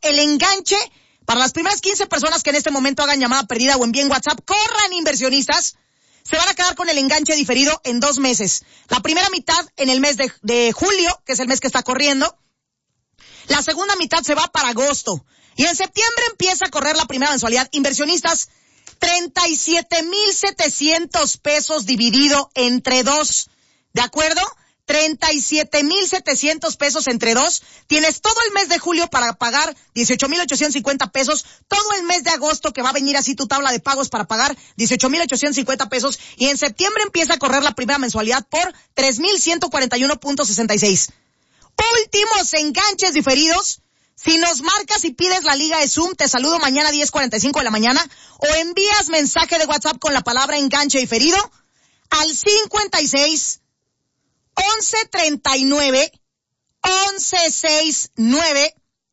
el enganche para las primeras 15 personas que en este momento hagan llamada perdida o envíen WhatsApp. ¡Corran, inversionistas! Se van a quedar con el enganche diferido en 2 meses. La primera mitad en el mes de julio, que es el mes que está corriendo. La segunda mitad se va para agosto. Y en septiembre empieza a correr la primera mensualidad. Inversionistas, 37,700 pesos dividido entre 2. ¿De acuerdo? 37,700 pesos entre 2. Tienes todo el mes de julio para pagar 18,850 pesos. Todo el mes de agosto que va a venir así tu tabla de pagos para pagar 18,850 pesos. Y en septiembre empieza a correr la primera mensualidad por 3,141.66. Últimos enganches diferidos. Si nos marcas y pides la liga de Zoom, te saludo mañana 10:45 de la mañana. O envías mensaje de WhatsApp con la palabra enganche diferido al 56 11 39 11 69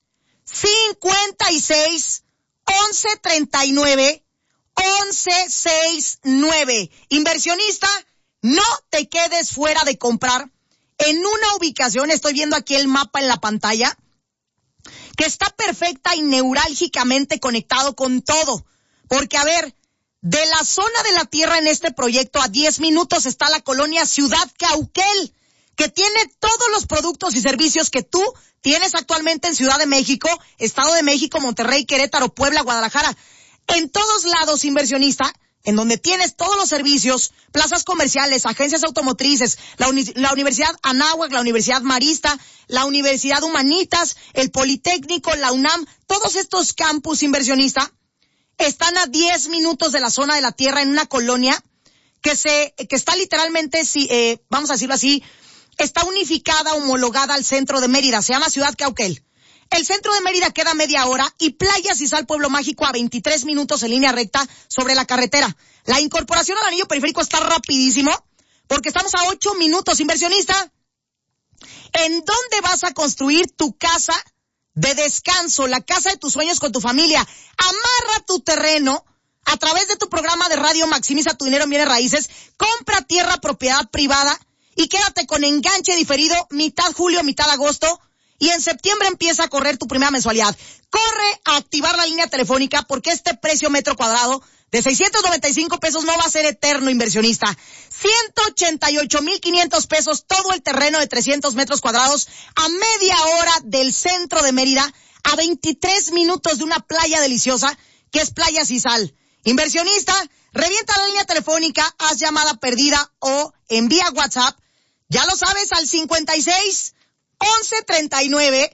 56 11 39 11 69. Inversionista, no te quedes fuera de comprar en una ubicación. Estoy viendo aquí el mapa en la pantalla, que está perfecta y neurálgicamente conectado con todo. Porque, a ver, de la zona de la tierra en este proyecto a 10 minutos está la colonia Ciudad Cauquel, que tiene todos los productos y servicios que tú tienes actualmente en Ciudad de México, Estado de México, Monterrey, Querétaro, Puebla, Guadalajara. En todos lados, inversionista, en donde tienes todos los servicios, plazas comerciales, agencias automotrices, la Universidad Anáhuac, la Universidad Marista, la Universidad Humanitas, el Politécnico, la UNAM, todos estos campus, inversionista, están a 10 minutos de la zona de la tierra en una colonia que está literalmente, vamos a decirlo así, está unificada, homologada al centro de Mérida, se llama Ciudad Cauquel. El centro de Mérida queda media hora y Playa Cisal Pueblo Mágico a 23 minutos en línea recta sobre la carretera. La incorporación al anillo periférico está rapidísimo porque estamos a 8 minutos, inversionista. ¿En dónde vas a construir tu casa de descanso, la casa de tus sueños con tu familia? Amarra tu terreno a través de tu programa de radio Maximiza tu dinero en bienes raíces. Compra tierra propiedad privada y quédate con enganche diferido mitad julio, mitad agosto. Y en septiembre empieza a correr tu primera mensualidad. Corre a activar la línea telefónica porque este precio metro cuadrado de 695 pesos no va a ser eterno, inversionista. 188,500 pesos todo el terreno de 300 metros cuadrados a media hora del centro de Mérida, a 23 minutos de una playa deliciosa que es Playa Cisal. Inversionista, revienta la línea telefónica, haz llamada perdida o envía WhatsApp. Ya lo sabes, al 56 11 39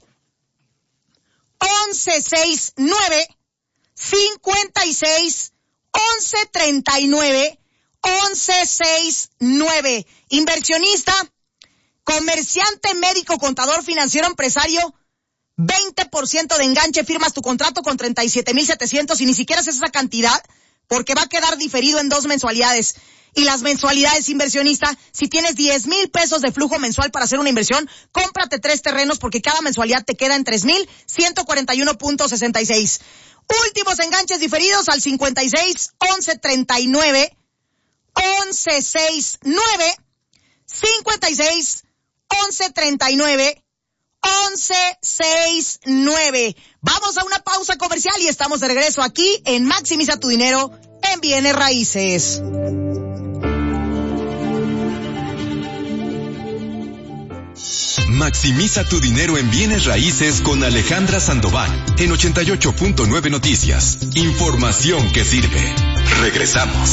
11 69 56 11 39 11 69. Inversionista, comerciante, médico, contador, financiero, empresario, 20% de enganche, firmas tu contrato con 37,700 y ni siquiera es esa cantidad porque va a quedar diferido en 2 mensualidades. Y las mensualidades, inversionista, si tienes 10,000 pesos de flujo mensual para hacer una inversión, cómprate 3 terrenos porque cada mensualidad te queda en 3,141.66. Últimos enganches diferidos al 56 11 39 11 69 56 11 39 11 69. Vamos a una pausa comercial y estamos de regreso aquí en Maximiza tu dinero en bienes raíces. Maximiza tu dinero en bienes raíces con Alejandra Sandoval en 88.9 Noticias. Información que sirve. Regresamos.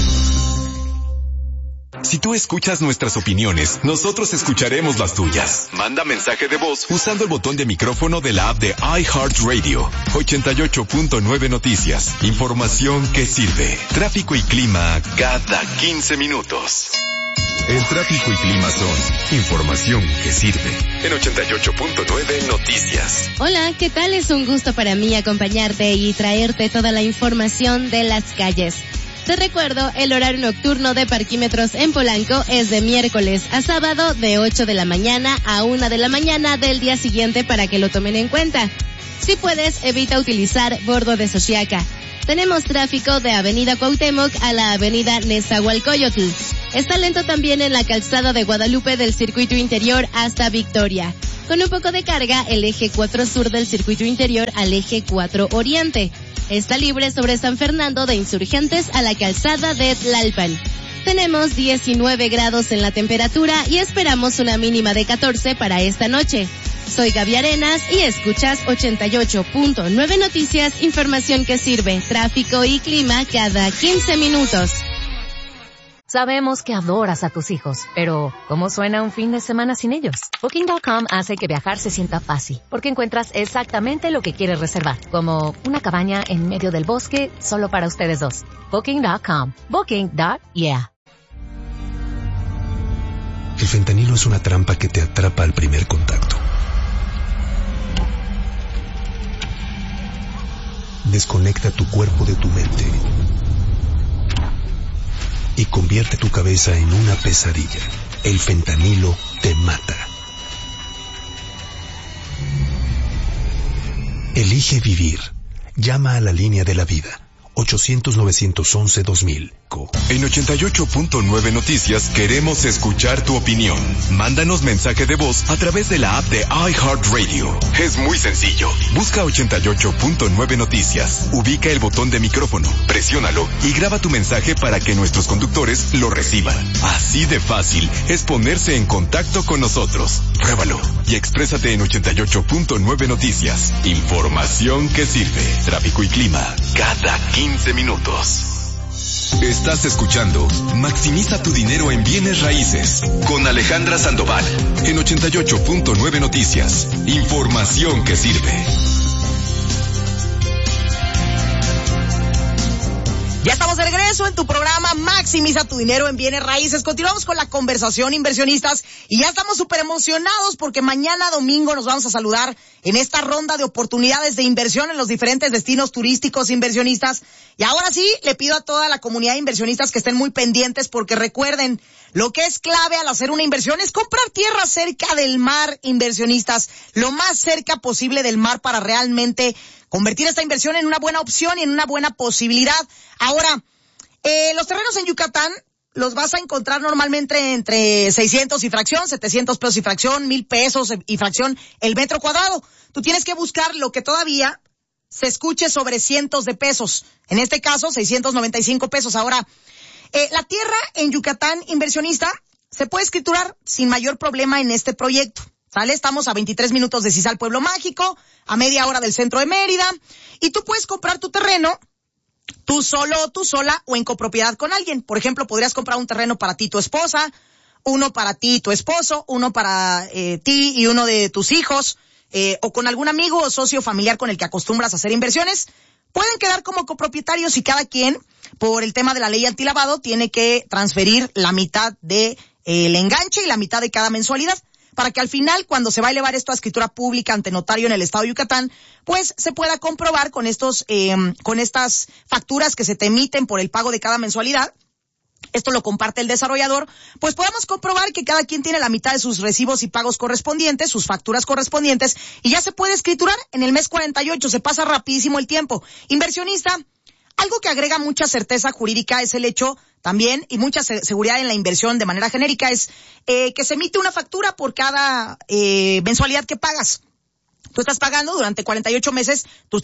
Si tú escuchas nuestras opiniones, nosotros escucharemos las tuyas. Manda mensaje de voz usando el botón de micrófono de la app de iHeartRadio. 88.9 Noticias. Información que sirve. Tráfico y clima cada 15 minutos. El tráfico y clima son información que sirve. En 88.9 Noticias. Hola, ¿qué tal? Es un gusto para mí acompañarte y traerte toda la información de las calles. Te recuerdo, el horario nocturno de parquímetros en Polanco es de miércoles a sábado de 8 de la mañana a 1 de la mañana del día siguiente para que lo tomen en cuenta. Si puedes, evita utilizar bordo de Xochiaca. Tenemos tráfico de Avenida Cuauhtémoc a la Avenida Nezahualcóyotl. Está lento también en la calzada de Guadalupe del circuito interior hasta Victoria. Con un poco de carga, el eje 4 sur del circuito interior al eje 4 oriente. Está libre sobre San Fernando de Insurgentes a la calzada de Tlalpan. Tenemos 19 grados en la temperatura y esperamos una mínima de 14 para esta noche. Soy Gaby Arenas y escuchas 88.9 Noticias, información que sirve, tráfico y clima cada 15 minutos. Sabemos que adoras a tus hijos, pero ¿cómo suena un fin de semana sin ellos? Booking.com hace que viajar se sienta fácil, porque encuentras exactamente lo que quieres reservar, como una cabaña en medio del bosque solo para ustedes dos. Booking.com. Booking.yeah. El fentanilo es una trampa que te atrapa al primer contacto. Desconecta tu cuerpo de tu mente y convierte tu cabeza en una pesadilla. El fentanilo te mata. Elige vivir. Llama a la línea de la vida. 800-911-2000. En 88.9 Noticias queremos escuchar tu opinión. Mándanos mensaje de voz a través de la app de iHeartRadio. Es muy sencillo. Busca 88.9 Noticias. Ubica el botón de micrófono, presiónalo y graba tu mensaje para que nuestros conductores lo reciban. Así de fácil es ponerse en contacto con nosotros. Pruébalo y exprésate en 88.9 Noticias. Información que sirve. Tráfico y clima cada 15 minutos. Estás escuchando Maximiza tu dinero en bienes raíces con Alejandra Sandoval en 88.9 Noticias. Información que sirve. Ya estamos de regreso en tu programa Maximiza tu dinero en bienes raíces. Continuamos con la conversación, inversionistas, y ya estamos súper emocionados porque mañana domingo nos vamos a saludar en esta ronda de oportunidades de inversión en los diferentes destinos turísticos inversionistas. Y ahora sí, le pido a toda la comunidad de inversionistas que estén muy pendientes porque recuerden, lo que es clave al hacer una inversión es comprar tierra cerca del mar, inversionistas, lo más cerca posible del mar para realmente convertir esta inversión en una buena opción y en una buena posibilidad. Ahora, los terrenos en Yucatán los vas a encontrar normalmente entre 600 y fracción, 700 pesos y fracción, 1,000 pesos y fracción el metro cuadrado. Tú tienes que buscar lo que todavía se escuche sobre cientos de pesos. En este caso, 695 pesos. Ahora, la tierra en Yucatán, inversionista, se puede escriturar sin mayor problema en este proyecto. ¿Sale? Estamos a 23 minutos de Cisal, Pueblo Mágico, a media hora del centro de Mérida, y tú puedes comprar tu terreno, tú solo o tú sola, o en copropiedad con alguien. Por ejemplo, podrías comprar un terreno para ti y tu esposa, uno para ti y tu esposo, uno para ti y uno de tus hijos, o con algún amigo o socio familiar con el que acostumbras a hacer inversiones. Pueden quedar como copropietarios y cada quien, por el tema de la ley antilavado, tiene que transferir la mitad de el enganche y la mitad de cada mensualidad, para que al final, cuando se va a elevar esto a escritura pública ante notario en el estado de Yucatán, pues se pueda comprobar con con estas facturas que se te emiten por el pago de cada mensualidad. Esto lo comparte el desarrollador, pues podemos comprobar que cada quien tiene la mitad de sus recibos y pagos correspondientes, sus facturas correspondientes, y ya se puede escriturar en el mes 48, se pasa rapidísimo el tiempo. Inversionista, algo que agrega mucha certeza jurídica es el hecho también, y mucha seguridad en la inversión de manera genérica, es que se emite una factura por cada mensualidad que pagas. Tú estás pagando durante 48 meses tus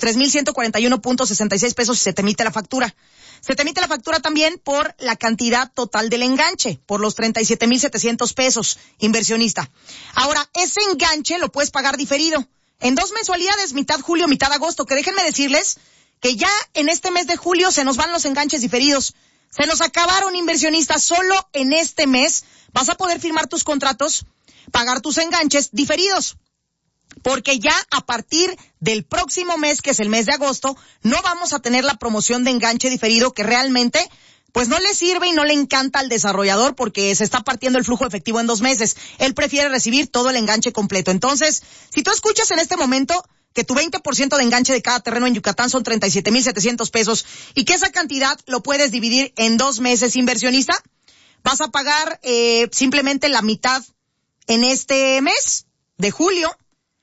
3,141.66 pesos y se te emite la factura. Se te emite la factura también por la cantidad total del enganche, por los 37,700 pesos, inversionista. Ahora, ese enganche lo puedes pagar diferido, en 2 mensualidades, mitad julio, mitad agosto, que déjenme decirles que ya en este mes de julio se nos van los enganches diferidos. Se nos acabaron, inversionistas, solo en este mes vas a poder firmar tus contratos, pagar tus enganches diferidos. Porque ya a partir del próximo mes, que es el mes de agosto, no vamos a tener la promoción de enganche diferido que realmente pues no le sirve y no le encanta al desarrollador porque se está partiendo el flujo efectivo en 2 meses. Él prefiere recibir todo el enganche completo. Entonces, si tú escuchas en este momento que tu 20% de enganche de cada terreno en Yucatán son 37,700 pesos y que esa cantidad lo puedes dividir en 2 meses, inversionista, vas a pagar simplemente la mitad en este mes de julio.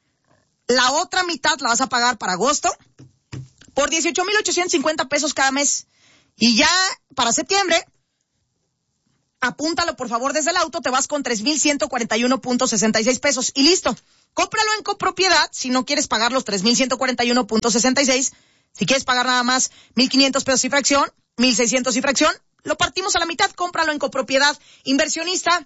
La otra mitad la vas a pagar para agosto por 18,850 pesos cada mes. Y ya para septiembre, apúntalo por favor desde el auto, te vas con 3,141.66 pesos y listo. cómpralo en copropiedad si no quieres pagar los 3,141.66. Si quieres pagar nada más 1,500 pesos y fracción, 1,600 y fracción, lo partimos a la mitad, cómpralo en copropiedad. Inversionista,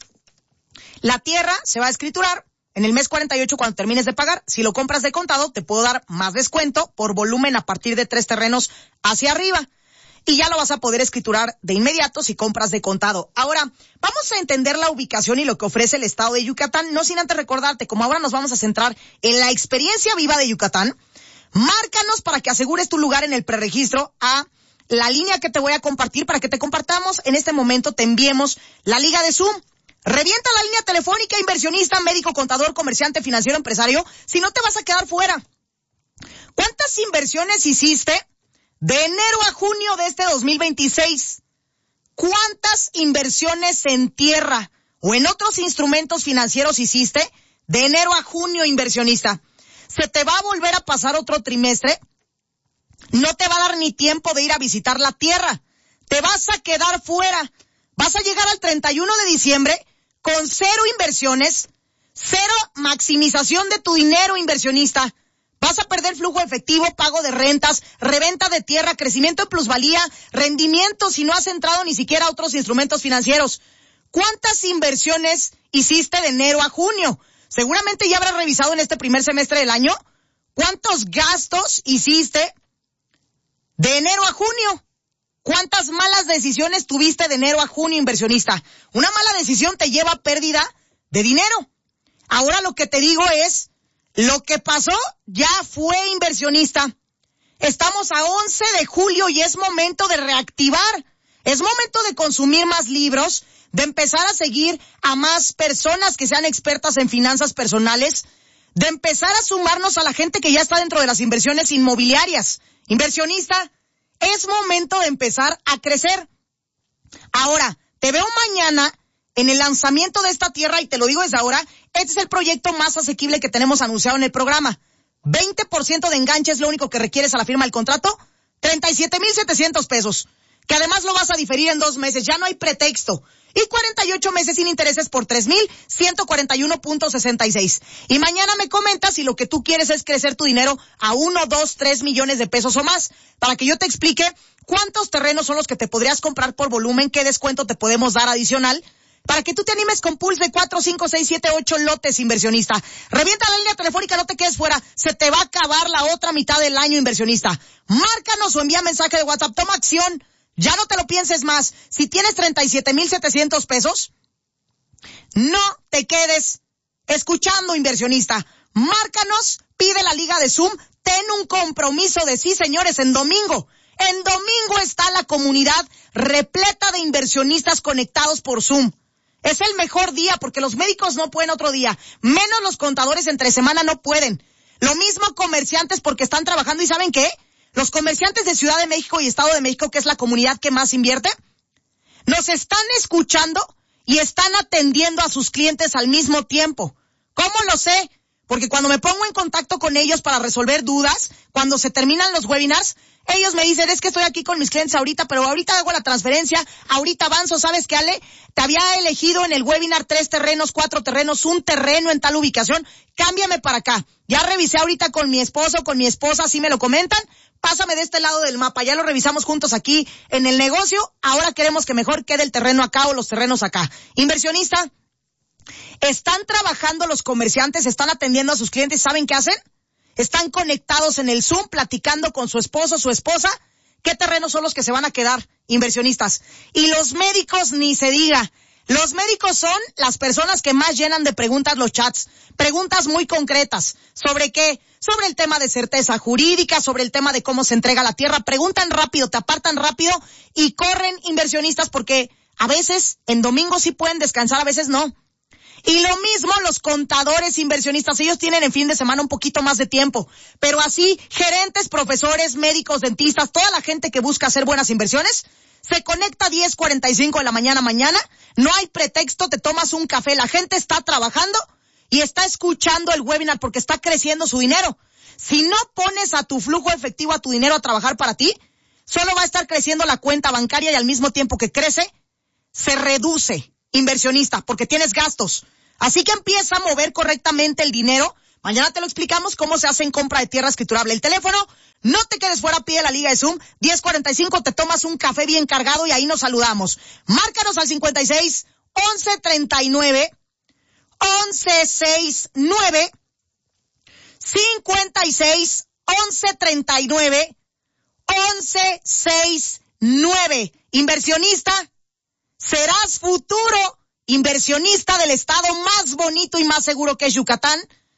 la tierra se va a escriturar en el mes 48 cuando termines de pagar. Si lo compras de contado, te puedo dar más descuento por volumen a partir de 3 terrenos hacia arriba. Y ya lo vas a poder escriturar de inmediato si compras de contado. Ahora, vamos a entender la ubicación y lo que ofrece el estado de Yucatán, no sin antes recordarte, como ahora nos vamos a centrar en la experiencia viva de Yucatán, márcanos para que asegures tu lugar en el preregistro a la línea que te voy a compartir para que te compartamos en este momento, te enviemos la liga de Zoom. Revienta la línea telefónica, inversionista, médico, contador, comerciante, financiero, empresario, si no te vas a quedar fuera. ¿Cuántas inversiones hiciste de enero a junio de este 2026? ¿Cuántas inversiones en tierra o en otros instrumentos financieros hiciste de enero a junio, inversionista? ¿Se te va a volver a pasar otro trimestre? No te va a dar ni tiempo de ir a visitar la tierra. Te vas a quedar fuera. Vas a llegar al 31 de diciembre con 0 inversiones, 0 maximización de tu dinero, inversionista. Vas a perder flujo efectivo, pago de rentas, reventa de tierra, crecimiento de plusvalía, rendimiento si no has entrado ni siquiera a otros instrumentos financieros. ¿Cuántas inversiones hiciste de enero a junio? Seguramente ya habrás revisado en este primer semestre del año cuántos gastos hiciste de enero a junio. ¿Cuántas malas decisiones tuviste de enero a junio, inversionista? Una mala decisión te lleva a pérdida de dinero. Ahora lo que te digo es, lo que pasó ya fue, inversionista. Estamos a 11 de julio y es momento de reactivar. Es momento de consumir más libros, de empezar a seguir a más personas que sean expertas en finanzas personales, de empezar a sumarnos a la gente que ya está dentro de las inversiones inmobiliarias. Inversionista, es momento de empezar a crecer. Ahora, te veo mañana en el lanzamiento de esta tierra y te lo digo desde ahora, este es el proyecto más asequible que tenemos anunciado en el programa. 20% de enganche es lo único que requieres a la firma del contrato, 37,700 pesos, que además lo vas a diferir en 2 meses, ya no hay pretexto. Y 48 meses sin intereses por 3,141.66. Y mañana me comentas si lo que tú quieres es crecer tu dinero a 1, 2, 3 millones de pesos o más, para que yo te explique cuántos terrenos son los que te podrías comprar por volumen, qué descuento te podemos dar adicional, para que tú te animes con pools de 4, 5, 6, 7, 8 lotes, inversionista. Revienta la línea telefónica, no te quedes fuera, se te va a acabar la otra mitad del año, inversionista. Márcanos o envía mensaje de WhatsApp, toma acción. Ya no te lo pienses más. Si tienes 37,700 pesos, no te quedes escuchando, inversionista. Márcanos, pide la liga de Zoom, ten un compromiso de sí, señores, en domingo. En domingo está la comunidad repleta de inversionistas conectados por Zoom. Es el mejor día porque los médicos no pueden otro día, menos los contadores entre semana no pueden. Lo mismo comerciantes porque están trabajando y ¿saben qué? Los comerciantes de Ciudad de México y Estado de México, que es la comunidad que más invierte, nos están escuchando y están atendiendo a sus clientes al mismo tiempo. ¿Cómo lo sé? Porque cuando me pongo en contacto con ellos para resolver dudas, cuando se terminan los webinars, ellos me dicen, es que estoy aquí con mis clientes ahorita, pero ahorita hago la transferencia, ahorita avanzo, ¿sabes qué, Ale? Te había elegido en el webinar 3 terrenos, 4 terrenos, un terreno en tal ubicación, cámbiame para acá. Ya revisé ahorita con mi esposo, con mi esposa, así me lo comentan, pásame de este lado del mapa, ya lo revisamos juntos aquí en el negocio, ahora queremos que mejor quede el terreno acá o los terrenos acá. Inversionista, están trabajando los comerciantes, están atendiendo a sus clientes, ¿saben qué hacen? Están conectados en el Zoom, platicando con su esposo, su esposa, qué terrenos son los que se van a quedar, inversionistas. Y los médicos, ni se diga. Los médicos son las personas que más llenan de preguntas los chats. Preguntas muy concretas. ¿Sobre qué? Sobre el tema de certeza jurídica, sobre el tema de cómo se entrega la tierra. Preguntan rápido, te apartan rápido y corren, inversionistas, porque a veces en domingo sí pueden descansar, a veces no. Y lo mismo los contadores, inversionistas, ellos tienen en fin de semana un poquito más de tiempo, pero así gerentes, profesores, médicos, dentistas, toda la gente que busca hacer buenas inversiones, se conecta a 10:45 de la mañana, no hay pretexto, te tomas un café, la gente está trabajando y está escuchando el webinar porque está creciendo su dinero. Si no pones a tu flujo efectivo, a tu dinero a trabajar para ti, solo va a estar creciendo la cuenta bancaria y al mismo tiempo que crece, se reduce, inversionista, porque tienes gastos. Así que empieza a mover correctamente el dinero Mañana te lo explicamos cómo se hace en compra de tierra escriturable. El teléfono, no te quedes fuera, pide la liga de Zoom, 1045, te tomas un café bien cargado y ahí nos saludamos. Márcanos al 56 11 39 11 69 56 11 39 11 69. Inversionista, serás futuro inversionista del estado más bonito y más seguro que es Yucatán,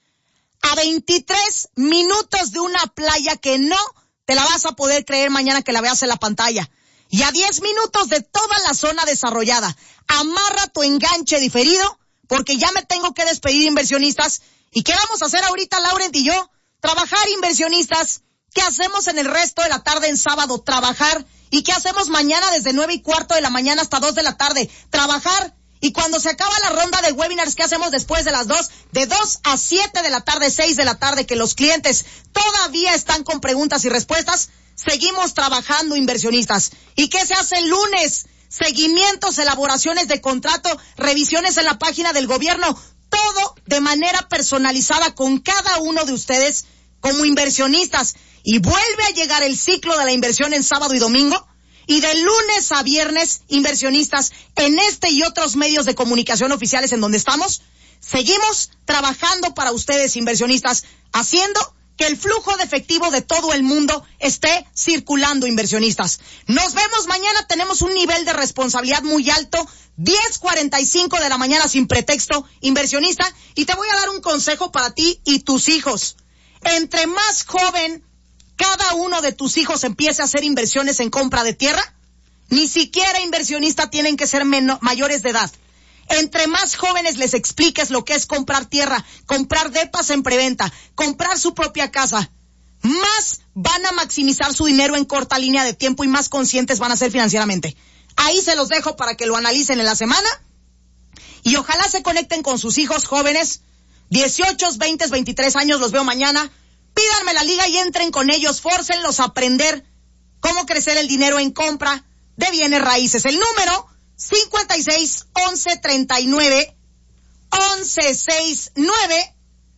a 23 minutos de una playa que no te la vas a poder creer mañana que la veas en la pantalla, y a 10 minutos de toda la zona desarrollada. Amarra tu enganche diferido, porque ya me tengo que despedir, inversionistas. ¿Y qué vamos a hacer ahorita, Laurent y yo? Trabajar, inversionistas. ¿Qué hacemos en el resto de la tarde en sábado? Trabajar. ¿Y qué hacemos mañana desde 9:15 de la mañana hasta 2 de la tarde? Trabajar. Y cuando se acaba la ronda de webinars, ¿qué hacemos después de las 2? De 2 a 7 de la tarde, 6 de la tarde, que los clientes todavía están con preguntas y respuestas. Seguimos trabajando, inversionistas. ¿Y qué se hace el lunes? Seguimientos, elaboraciones de contrato, revisiones en la página del gobierno. Todo de manera personalizada con cada uno de ustedes como inversionistas. Y vuelve a llegar el ciclo de la inversión en sábado y domingo. Y de lunes a viernes, inversionistas, en este y otros medios de comunicación oficiales en donde estamos, seguimos trabajando para ustedes, inversionistas, haciendo que el flujo de efectivo de todo el mundo esté circulando, inversionistas. Nos vemos mañana, tenemos un nivel de responsabilidad muy alto, 10:45 de la mañana sin pretexto, inversionista, y te voy a dar un consejo para ti y tus hijos. Entre más joven cada uno de tus hijos empiece a hacer inversiones en compra de tierra, ni siquiera, inversionista, tienen que ser mayores de edad. Entre más jóvenes les expliques lo que es comprar tierra, comprar depas en preventa, comprar su propia casa, más van a maximizar su dinero en corta línea de tiempo y más conscientes van a ser financieramente. Ahí se los dejo para que lo analicen en la semana y ojalá se conecten con sus hijos jóvenes, 18, 20, 23 años, los veo mañana. Pídanme la liga y entren con ellos, fórcenlos a aprender cómo crecer el dinero en compra de bienes raíces. El número 56 11 39 11 69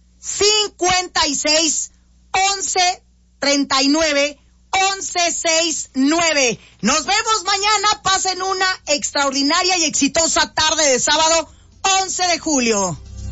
56 11 39 11 69. Nos vemos mañana, pasen una extraordinaria y exitosa tarde de sábado 11 de julio.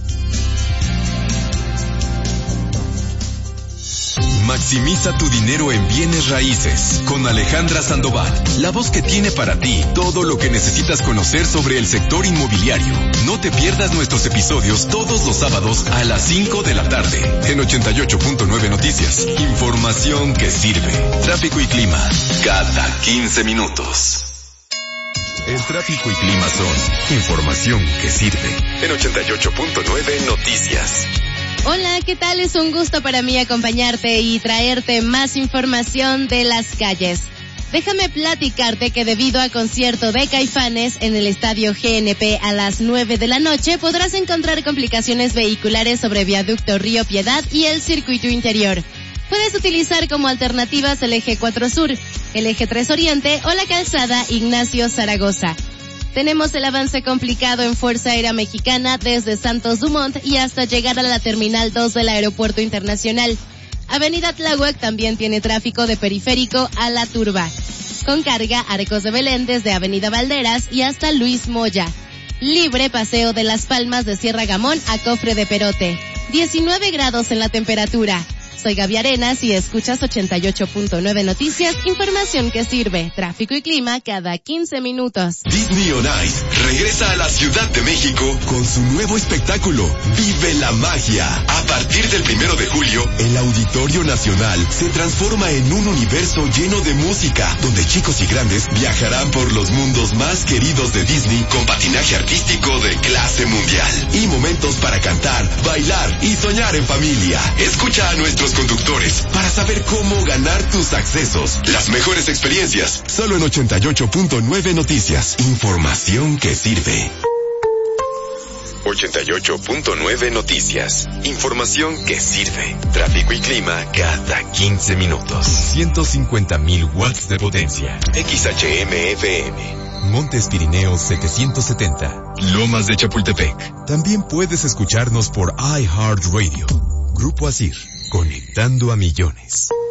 Maximiza tu dinero en bienes raíces con Alejandra Sandoval, la voz que tiene para ti todo lo que necesitas conocer sobre el sector inmobiliario. No te pierdas nuestros episodios todos los sábados a las 5 de la tarde en 88.9 Noticias. Información que sirve. Tráfico y clima cada 15 minutos. El tráfico y clima son información que sirve en 88.9 Noticias. Hola, ¿qué tal? Es un gusto para mí acompañarte y traerte más información de las calles. Déjame platicarte que debido a concierto de Caifanes en el estadio GNP a las 9 de la noche, podrás encontrar complicaciones vehiculares sobre Viaducto Río Piedad y el circuito interior. Puedes utilizar como alternativas el eje 4 Sur, el eje 3 Oriente o la calzada Ignacio Zaragoza. Tenemos el avance complicado en Fuerza Aérea Mexicana desde Santos Dumont y hasta llegar a la Terminal 2 del Aeropuerto Internacional. Avenida Tláhuac también tiene tráfico de Periférico a La Turba. Con carga, Arcos de Belén desde Avenida Valderas y hasta Luis Moya. Libre paseo de Las Palmas de Sierra Gamón a Cofre de Perote. 19 grados en la temperatura. Soy Gaby Arenas y escuchas 88.9 Noticias, información que sirve, tráfico y clima cada 15 minutos. Disney On Ice regresa a la Ciudad de México con su nuevo espectáculo, Vive la Magia. A partir del 1 de julio, el Auditorio Nacional se transforma en un universo lleno de música, donde chicos y grandes viajarán por los mundos más queridos de Disney con patinaje artístico de clase mundial y momentos para cantar, bailar y soñar en familia. Escucha a nuestros conductores para saber cómo ganar tus accesos. Las mejores experiencias, solo en 88.9 Noticias. Información que sirve. 88.9 Noticias. Información que sirve. Tráfico y clima cada 15 minutos. 150,000 watts de potencia. XHM-FM. Montes Pirineos 770. Lomas de Chapultepec. También puedes escucharnos por iHeartRadio. Grupo Asir, conectando a millones.